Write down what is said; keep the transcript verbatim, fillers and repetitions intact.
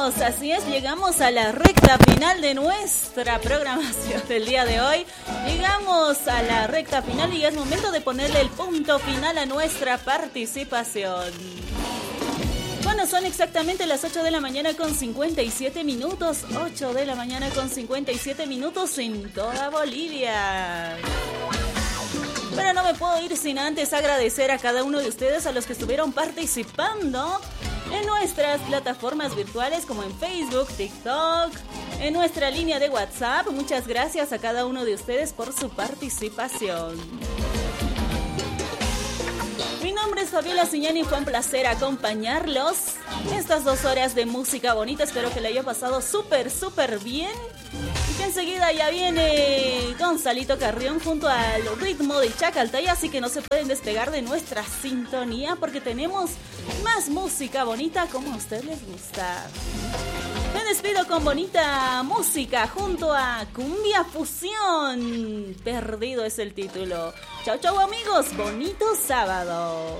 amigos, así es, llegamos a la recta final de nuestra programación del día de hoy. Llegamos a la recta final y es momento de ponerle el punto final a nuestra participación. Bueno, son exactamente las ocho de la mañana con cincuenta y siete minutos. ocho de la mañana con cincuenta y siete minutos en toda Bolivia. Pero no me puedo ir sin antes agradecer a cada uno de ustedes, a los que estuvieron participando en nuestras plataformas virtuales como en Facebook, TikTok, en nuestra línea de WhatsApp. Muchas gracias a cada uno de ustedes por su participación. Mi nombre es Fabiola Ciñani y fue un placer acompañarlos en estas dos horas de música bonita. Espero que la haya pasado súper, súper bien. Y que enseguida ya viene Gonzalito Carrión junto al ritmo de Chacaltaya, así que no se pueden despegar de nuestra sintonía porque tenemos más música bonita como a ustedes les gusta. Me despido con bonita música junto a Cumbia Fusión. Perdido es el título. Chau, chau amigos, bonito sábado.